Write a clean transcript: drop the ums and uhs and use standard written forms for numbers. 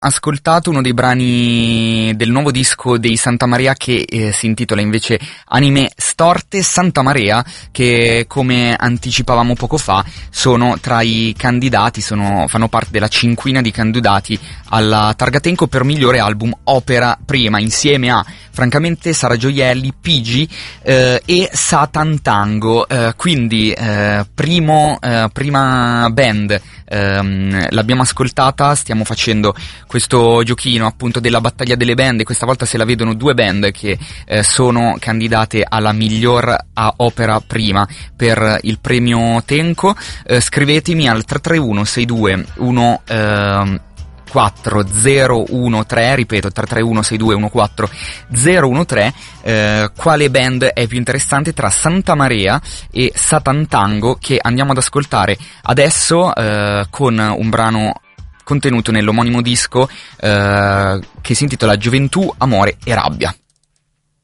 ascoltato uno dei brani del nuovo disco dei Santa Maria che si intitola invece Anime Storte. Santa Maria, che come anticipavamo poco fa sono tra i candidati, fanno parte della cinquina di candidati alla Targa Tenco per migliore album opera prima, insieme a francamente Sara Gioielli, Pigi e Satan Tango, quindi prima band l'abbiamo ascoltata. Stiamo facendo questo giochino appunto della battaglia delle band, e questa volta se la vedono due band che sono candidate alla miglior opera prima per il premio Tenco. Scrivetemi al 331 62 14013, ripeto 331 62 14013, quale band è più interessante tra Santa Maria e Satan Tango, che andiamo ad ascoltare adesso con un brano contenuto nell'omonimo disco che si intitola Gioventù, Amore e Rabbia.